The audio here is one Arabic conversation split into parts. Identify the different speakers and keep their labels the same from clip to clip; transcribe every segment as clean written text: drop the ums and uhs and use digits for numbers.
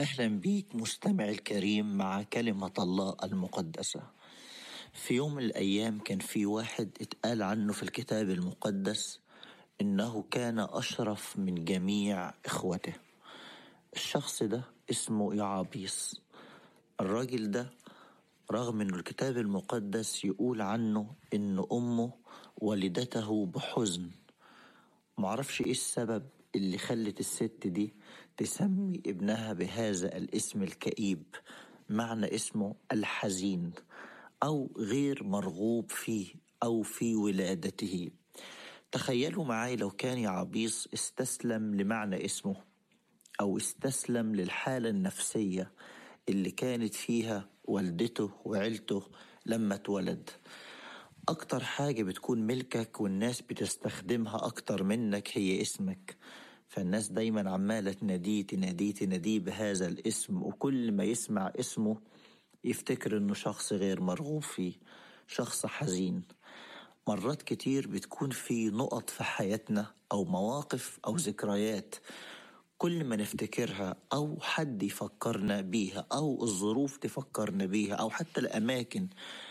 Speaker 1: أهلا بيك مستمع الكريم مع كلمة الله المقدسة. في يوم من الأيام كان في واحد اتقال عنه في الكتاب المقدس إنه كان أشرف من جميع إخوته. الشخص ده اسمه يعابيس. الراجل ده رغم إنه الكتاب المقدس يقول عنه إن أمه والدته بحزن، معرفش إيه السبب اللي خلت الست دي تسمي ابنها بهذا الاسم الكئيب، معنى اسمه الحزين أو غير مرغوب فيه أو في ولادته. تخيلوا معي لو كان يعابيس استسلم لمعنى اسمه أو استسلم للحالة النفسية اللي كانت فيها والدته وعيلته لما اتولد. أكتر حاجة بتكون ملكك والناس بتستخدمها أكتر منك هي اسمك، فالناس دايما عمالة تناديه بهذا الاسم، وكل ما يسمع اسمه يفتكر إنه شخص غير مرغوب فيه، شخص حزين. مرات كتير بتكون في نقط في حياتنا أو مواقف أو ذكريات كل ما نفتكرها أو حد يفكرنا بيها أو الظروف تفكرنا بيها أو حتى الأماكن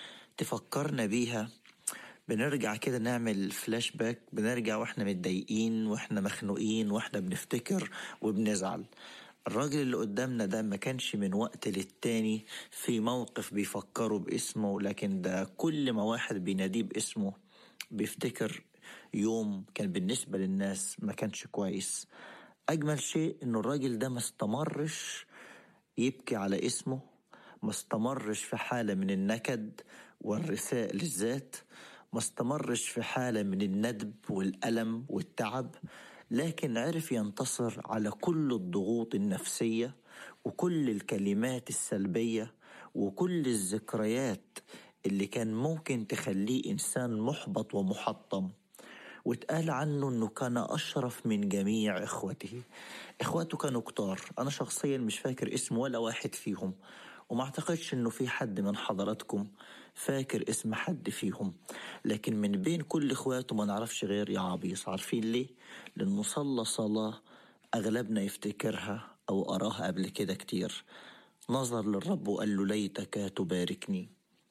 Speaker 1: تفكرنا بيها بنرجع كده نعمل فلاش باك، بنرجع واحنا متضايقين واحنا مخنوقين واحنا بنفتكر وبنزعل. الراجل اللي قدامنا ده ما كانش من وقت للتاني في موقف بيفكره باسمه، لكن ده كل ما واحد بيناديه باسمه بيفتكر يوم كان بالنسبة للناس ما كانش كويس. أجمل شيء إنه الراجل ده ما استمرش يبكي على اسمه، ما استمرش في حالة من النكد والرثاء للذات، ما استمرش في حالة من الندب والألم والتعب، لكن عرف ينتصر على كل الضغوط النفسية وكل الكلمات السلبية وكل الذكريات اللي كان ممكن تخليه إنسان محبط ومحطم. واتقال عنه انه كان اشرف من جميع اخوته. اخواته كانوا كتار، انا شخصيا مش فاكر اسم ولا واحد فيهم، وما اعتقدش انه في حد من حضراتكم فاكر اسم حد فيهم. لكن من بين كل اخواته ما نعرفش غير يعابيس. عارفين ليه؟ لانه صلى صلاة اغلبنا يفتكرها او اراها قبل كده كتير. نظر للرب وقال له: ليتك تباركني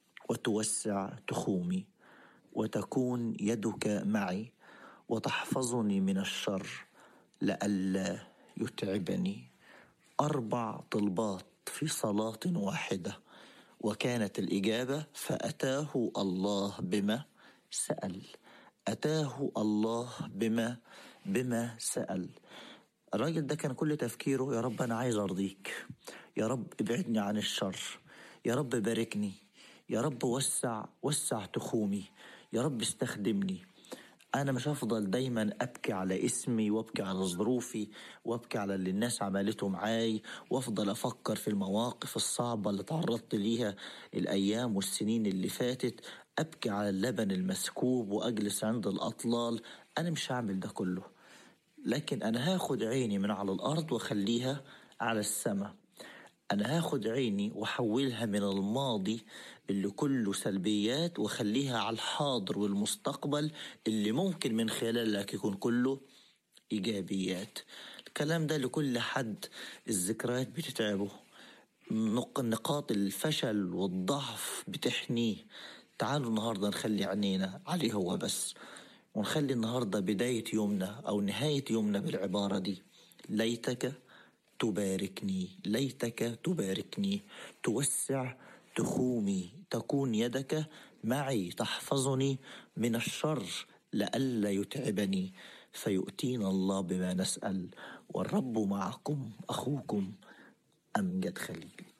Speaker 1: وتوسع تخومي وتكون يدك معي وتحفظني من الشر لئلا يتعبني. 4 طلبات في صلاة واحدة، وكانت الإجابة: فأتاه الله بما سأل. أتاه الله بما سأل. الراجل ده كان كل تفكيره: يا رب أنا عايز أرضيك، يا رب ابعدني عن الشر، يا رب باركني، يا رب وسع تخومي، يا رب استخدمني. أنا مش هفضل دايما أبكي على اسمي وأبكي على ظروفي وأبكي على اللي الناس عملته معاي وأفضل أفكر في المواقف الصعبة اللي تعرضت ليها الأيام والسنين اللي فاتت، أبكي على اللبن المسكوب وأجلس عند الأطلال. أنا مش هعمل ده كله، لكن أنا هاخد عيني من على الأرض وخليها على السماء. أنا هاخد عيني وحولها من الماضي اللي كله سلبيات وخليها على الحاضر والمستقبل اللي ممكن من خلالك يكون كله إيجابيات. الكلام ده لكل حد الذكريات بتتعبه، نقاط الفشل والضعف بتحنيه. تعالوا النهاردة نخلي عينينا عليه هو بس، ونخلي النهاردة بداية يومنا أو نهاية يومنا بالعبارة دي: ليتك تباركني، ليتك تباركني، توسع تخومي، تكون يدك معي، تحفظني من الشر لئلا يتعبني، فيؤتينا الله بما نسأل. والرب معكم. أخوكم أمجد خليل.